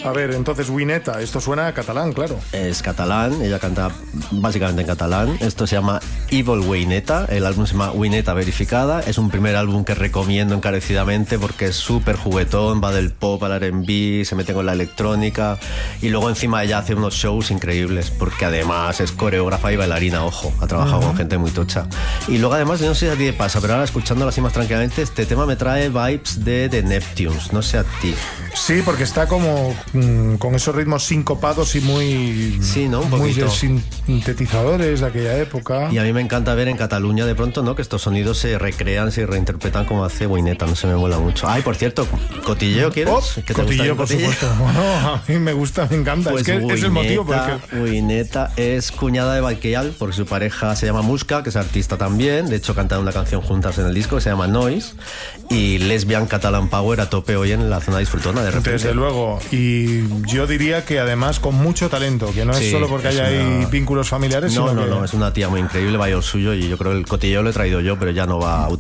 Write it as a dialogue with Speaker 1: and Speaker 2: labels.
Speaker 1: A ver, entonces Wineta, esto suena a catalán, claro.
Speaker 2: Es catalán, ella canta básicamente en catalán. Esto se llama Evil Wineta, el álbum se llama Wineta Verificada. Es un primer álbum que recomiendo encarecidamente porque es súper juguetón, va del pop al R&B, se mete con la electrónica y luego encima ella hace unos shows increíbles porque además es coreógrafa y bailarina, ojo, ha trabajado con gente muy tocha. Y luego además, yo no sé si a ti te pasa, pero ahora escuchándolo así más tranquilamente, este tema me trae vibes de The Neptunes, no sé a ti.
Speaker 1: Sí, porque está como con esos ritmos sincopados y muy,
Speaker 2: sí, ¿no?
Speaker 1: muy de sintetizadores de aquella época.
Speaker 2: Y a mí me encanta ver en Cataluña de pronto, ¿no?, que estos sonidos se recrean, se reinterpretan como hace Wineta, no se me mola mucho. Ay, por cierto, ¿cotilleo quieres?
Speaker 1: ¿Qué te cotilleo, por supuesto. Bueno, a mí me gusta, me encanta. Pues es que Wineta, es el motivo porque...
Speaker 2: Wineta es cuñada de Valqueyal porque su pareja se llama Muska, que es artista también. De hecho, cantan una canción juntas en el disco que se llama Noise. Y Lesbian Catalan Power a tope hoy en la zona disfrutona de repente.
Speaker 1: Desde luego. Y yo diría que además con mucho talento, que no es solo porque haya ahí vínculos familiares.
Speaker 2: No, es una tía muy increíble, vaya al suyo, y yo creo que el cotilleo lo he traído yo, pero ya no va a utilizar